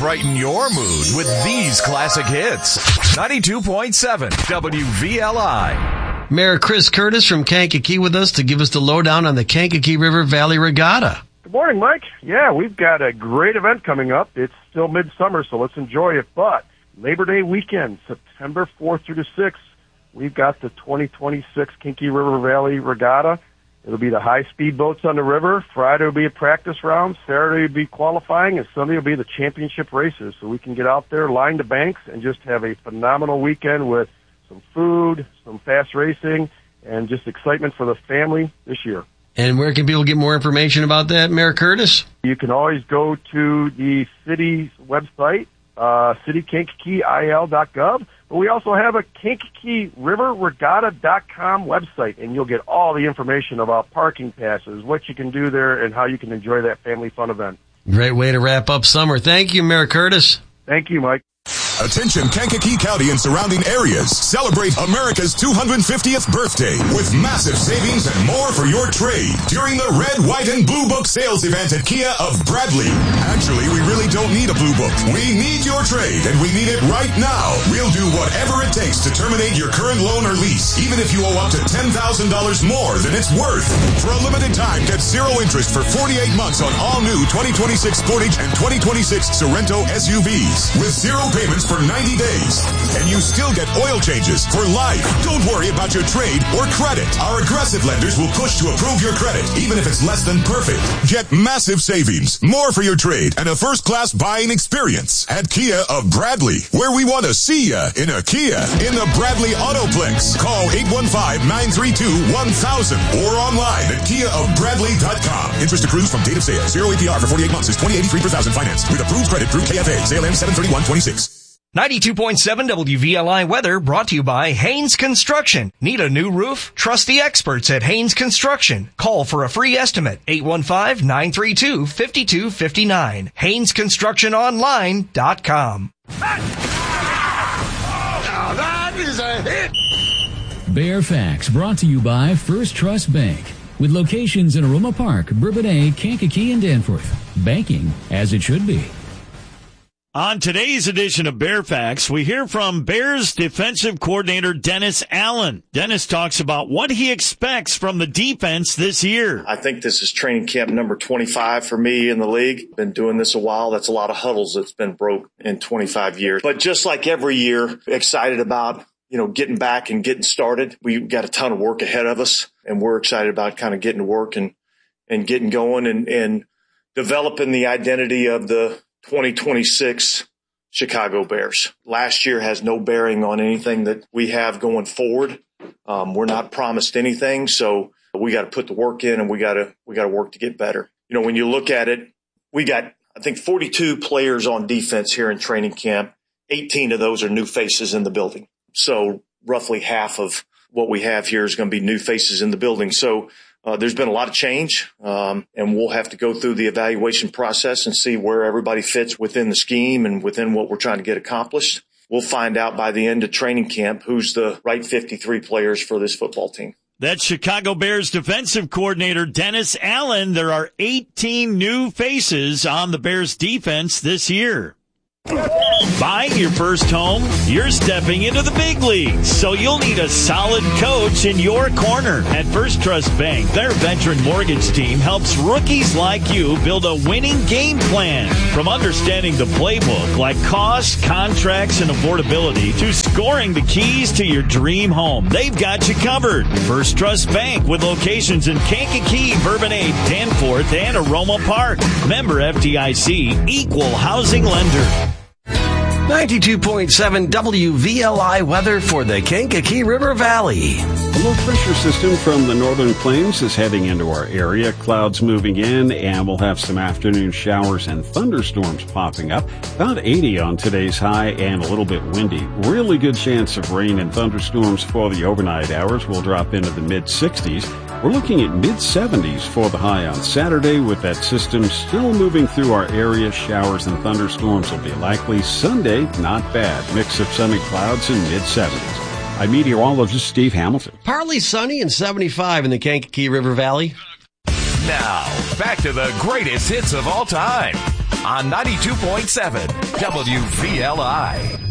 brighten your mood with these classic hits. 92.7 WVLI. Mayor Chris Curtis from Kankakee with us to give us the lowdown on the Kankakee River Valley Regatta. Good morning, Mike. Yeah, we've got a great event coming up. It's still midsummer, so let's enjoy it. But Labor Day weekend, September 4th through the 6th, we've got the 2026 Kankakee River Valley Regatta. It'll be the high-speed boats on the river. Friday will be a practice round. Saturday will be qualifying, and Sunday will be the championship races. So we can get out there, line the banks, and just have a phenomenal weekend with some food, some fast racing, and just excitement for the family this year. And where can people get more information about that, Mayor Curtis? You can always go to the city's website, citykankakeeil.gov. But we also have a KankakeeRiverRegatta.com website, and you'll get all the information about parking passes, what you can do there, and how you can enjoy that family fun event. Great way to wrap up summer. Thank you, Mayor Curtis. Thank you, Mike. Attention Kankakee County and surrounding areas. Celebrate America's 250th birthday with massive savings and more for your trade during the Red, White, and Blue Book sales event at Kia of Bradley. Actually, we really don't need a Blue Book. We need your trade, and we need it right now. We'll do whatever it takes to terminate your current loan or lease, even if you owe up to $10,000 more than it's worth. For a limited time, get zero interest for 48 months on all new 2026 Sportage and 2026 Sorento SUVs with zero payments for 90 days. And you still get oil changes for life. Don't worry about your trade or credit. Our aggressive lenders will push to approve your credit, even if it's less than perfect. Get massive savings, more for your trade, and a first-class buying experience at Kia of Bradley, where we want to see ya in a Kia in the Bradley Autoplex. Call 815-932-1000 or online at KiaofBradley.com. Interest accrues from date of sale. Zero APR for 48 months is $20.83 per thousand financed with approved credit through KFA. Sale ends 7/31/26. 92.7 WVLI weather brought to you by Haynes Construction. Need a new roof? Trust the experts at Haynes Construction. Call for a free estimate. 815-932-5259. HaynesConstructionOnline.com. Now that is a hit! Bear Facts brought to you by First Trust Bank. With locations in Aroma Park, Bourbonnais, Kankakee, and Danforth. Banking as it should be. On today's edition of Bear Facts, we hear from Bears defensive coordinator Dennis Allen. Dennis talks about what he expects from the defense this year. I think this is training camp number 25 for me in the league. Been doing this a while. That's a lot of huddles that's been broke in 25 years. But just like every year, excited about, getting back and getting started. We've got a ton of work ahead of us, and we're excited about kind of getting to work and getting going and developing the identity of the 2026 Chicago Bears. Last year has no bearing on anything that we have going forward. We're not promised anything, so we got to put the work in, and we got to work to get better. When you look at it, we got, I think, 42 players on defense here in training camp. 18 of those are new faces in the building. So roughly half of what we have here is going to be new faces in the building. So there's been a lot of change, and we'll have to go through the evaluation process and see where everybody fits within the scheme and within what we're trying to get accomplished. We'll find out by the end of training camp who's the right 53 players for this football team. That's Chicago Bears defensive coordinator Dennis Allen. There are 18 new faces on the Bears defense this year. Buying your first home? You're stepping into the big leagues, so you'll need a solid coach in your corner. At First Trust Bank, their veteran mortgage team helps rookies like you build a winning game plan. From understanding the playbook, like costs, contracts, and affordability, to scoring the keys to your dream home, they've got you covered. First Trust Bank, with locations in Kankakee, Bourbonnais, Danforth, and Aroma Park. Member FDIC, equal housing lender. 92.7 WVLI weather for the Kankakee River Valley. A low pressure system from the northern plains is heading into our area. Clouds moving in, and we'll have some afternoon showers and thunderstorms popping up. About 80 on today's high and a little bit windy. Really good chance of rain and thunderstorms for the overnight hours. We'll drop into the mid-60s. We're looking at mid-70s for the high on Saturday. With that system still moving through our area, showers and thunderstorms will be likely. Sunday, not bad. Mix of sunny clouds and mid-70s. I'm meteorologist Steve Hamilton. Partly sunny and 75 in the Kankakee River Valley. Now, back to the greatest hits of all time on 92.7 WVLI.